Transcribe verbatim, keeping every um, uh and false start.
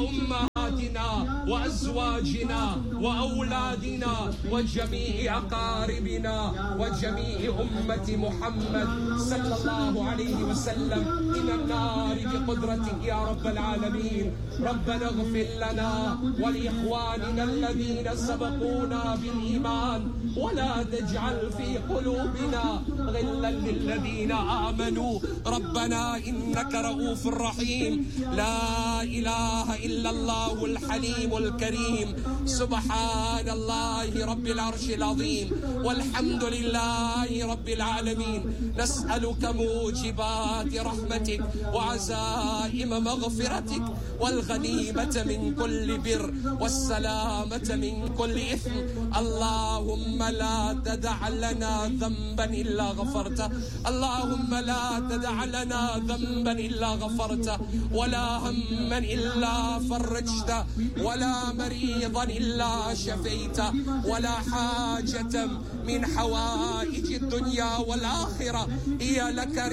وأمهاتنا وأزواجنا وأولادنا وجميع أقاربنا وجميع أمة محمد صلى الله عليه وسلم من النار بقدرتك يا رب العالمين. ربنا اغفر لنا ولإخواننا الذين سبقونا بالإيمان ولا تجعل في قلوبنا غلا للذين آمنوا ربنا إنك رؤوف رحيم. لا إله إلا الله الحليم الكريم. سبحان الله رب العرش العظيم والحمد لله رب العالمين. نسألك موجبات رحمتك وعزائم مغفرتك والغنيمة من كل بر والسلامة من كل إثم. اللهم لا تدع لنا ذنبا إلا غفرته. اللهم لا تدع لنا ذنبا إلا غفرته ولا هما إلا فرجته ولا مريضا إلا شفيته ولا حاجة من حوائج الدنيا والآخرة هي لك